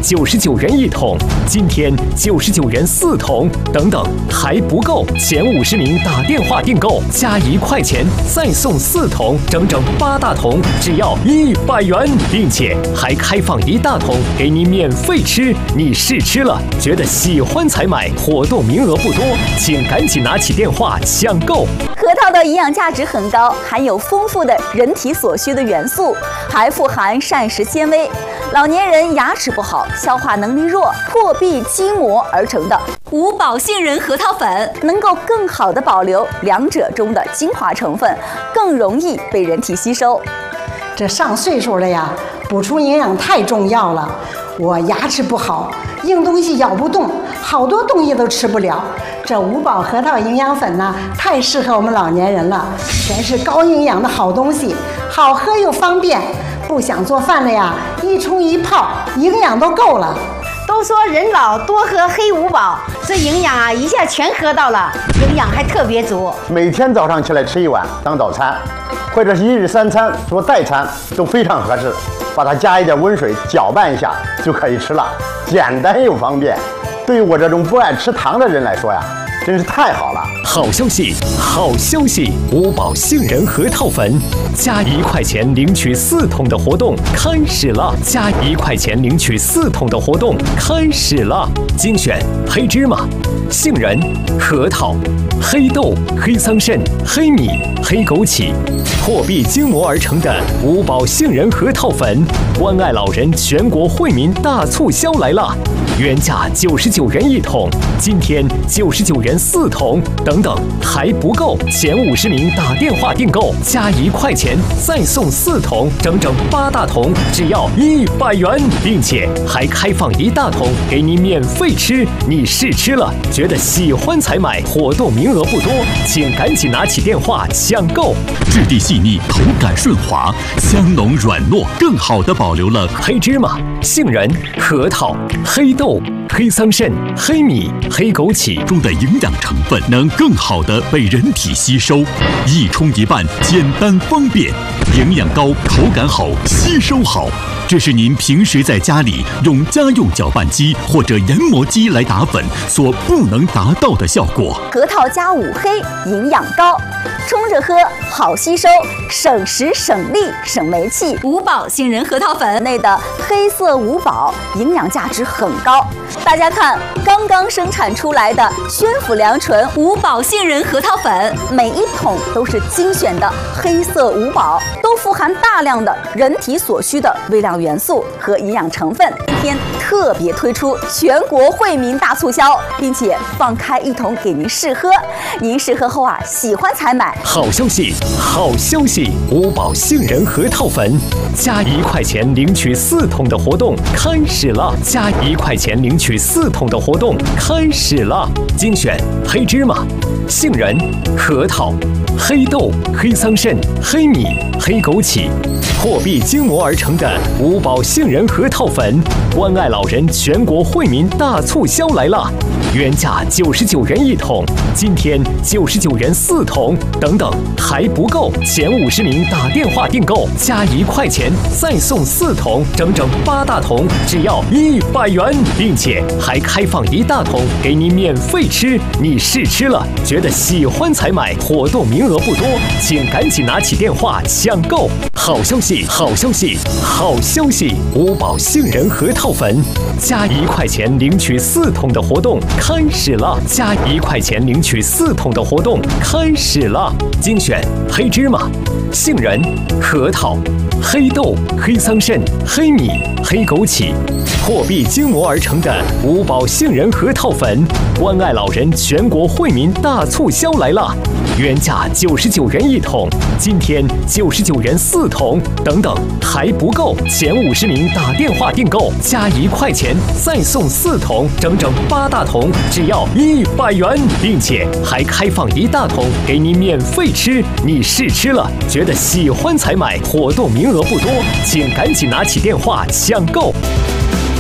99元1桶，今天99元4桶，等等还不够，前50名打电话订购加1块钱再送4桶，整整8大桶，只要100元，并且还开放1大桶给你免费吃。你试吃了，觉得喜欢才买，活动名额不多，请赶紧拿起电话抢购。 核桃的营养价值很高，含有丰富的人体所需的元素，还富含膳食纤维。老年人牙齿不好、消化能力弱、破壁筋膜而成的五宝杏仁核桃粉，能够更好地保留两者中的精华成分，更容易被人体吸收。 这上岁数了呀，补充营养太重要了。我牙齿不好，硬东西咬不动，好多东西都吃不了。这五宝核桃营养粉呢，太适合我们老年人了，全是高营养的好东西，好喝又方便。不想做饭了呀，一冲一泡，营养都够了。 都说人老多喝黑五宝，这营养啊一下全喝到了，营养还特别足。 每天早上起来吃1碗当早餐，或者是1日3餐做代餐都非常合适。把它加一点温水搅拌一下就可以吃了，简单又方便。对于我这种不爱吃糖的人来说呀，真是太好了！ 好消息，好消息！五宝杏仁核桃粉加1块钱领取4桶的活动开始了，加1块钱领取4桶的活动开始了。精选黑芝麻、杏仁、核桃、黑豆、黑桑葚、黑米、黑枸杞，破壁筋膜而成的五宝杏仁核桃粉，关爱老人全国惠民大促销来了！原价99元1桶，今天99元4桶，等等还不够，前50名打电话订购加1块钱再送4桶，整整8大桶，只要100元，并且还开放1大桶给你免费吃。你试吃了，觉得喜欢才买，活动名额不多，请赶紧拿起电话抢购。 质地细腻，口感顺滑，香浓软糯，更好地保留了黑芝麻、杏仁、核桃、黑豆、黑桑葚、黑米、黑枸杞中的营养成分，能更好地被人体吸收，一冲一拌，简单方便，营养高，口感好，吸收好。这是您平时在家里用家用搅拌机或者研磨机来打粉所不能达到的效果。 核桃加5黑，营养高，冲着喝好吸收，省时省力省煤气。五宝杏仁核桃粉内的黑色五宝营养价值很高。大家看，刚刚生产出来的宣府良纯五宝杏仁核桃粉，每1桶都是精选的黑色五宝，都富含大量的人体所需的微量元素和营养成分。今天特别推出全国惠民大促销，并且放开1桶给您试喝，您试喝后啊，喜欢才买。 好消息，好消息！五宝杏仁核桃粉加1块钱领取4桶的活动开始了，加1块钱领取4桶的活动开始了。精选黑芝麻、杏仁、核桃、黑豆、黑桑葚、黑米、黑枸杞，破壁筋膜而成的五宝杏仁核桃粉，关爱老人全国惠民大促销来了！原价99元1桶，今天99元4桶，等等还不够，前50名打电话订购加1块钱再送4桶，整整8大桶，只要100元，并且还开放1大桶给你免费吃。你试吃了，觉得喜欢才买，活动名额不多，请赶紧拿起电话抢购。好消息，好消息，好消息！五宝杏仁核桃粉加1块钱领取4桶的活动开始了，加1块钱领取4桶的活动开始了。精选黑芝麻、杏仁、核桃、黑豆、黑桑葚、黑米、黑枸杞，破壁筋膜而成的五宝杏仁核桃粉，关爱老人全国惠民大促销来了！原价99元1桶，今天99元4桶，等等还不够，前50名打电话订购加1块钱再送4桶，整整8大桶，只要100元，并且还开放1大桶给你免费吃。你试吃了，觉得喜欢才买，活动名额不多，请赶紧拿起电话抢购。